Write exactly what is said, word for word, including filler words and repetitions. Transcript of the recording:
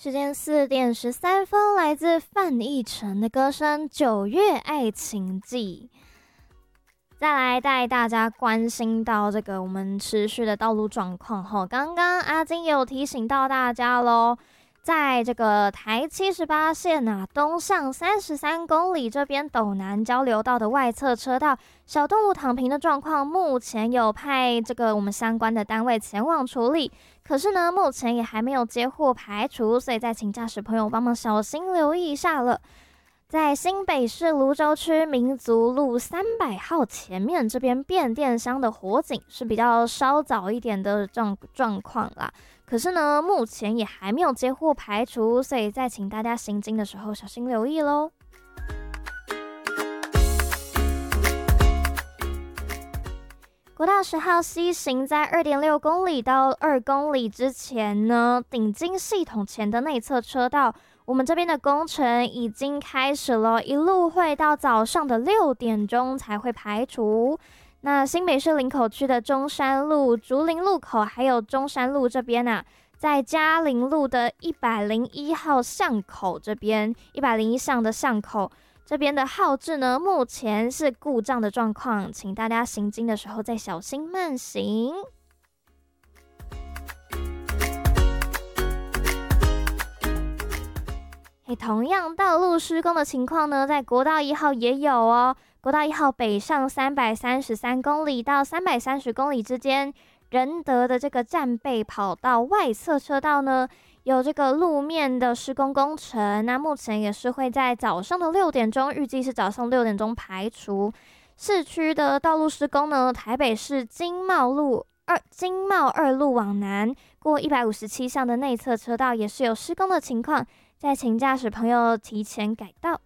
时间四点十三分，来自范逸臣的歌声《九月爱情记》。再来带大家关心到这个我们持续的道路状况后，刚刚阿金也有提醒到大家咯，在这个台七十八线啊东向三十三公里这边斗南交流道的外侧车道小动物躺平的状况，目前有派这个我们相关的单位前往处理，可是呢目前也还没有接获排除，所以再请驾驶朋友帮忙小心留意一下了。在新北市芦洲区民族路三百号前面这边变电箱的火警是比较稍早一点的状状况啦，可是呢目前也还没有接获排除，所以再请大家行经的时候小心留意咯。国道十号西行在 二点六公里到二公里之前呢，顶金系统前的内侧车道我们这边的工程已经开始了，一路会到早上的六点钟才会排除。那新北市林口区的中山路、竹林路口还有中山路这边啊，在嘉陵路的一百零一号巷口这边，一百零一巷的巷口这边的号志呢，目前是故障的状况，请大家行经的时候再小心慢行。同样道路施工的情况呢，在国道一号也有哦。国道一号北上三百三十三公里到三百三十公里之间，仁德的这个战备跑道外侧车道呢，有这个路面的施工工程，那目前也是会在早上的六点钟，预计是早上六点钟排除。市区的道路施工呢，台北市经贸路二经贸二路往南过一百五十七巷的内侧车道也是有施工的情况，再请驾驶朋友提前改道。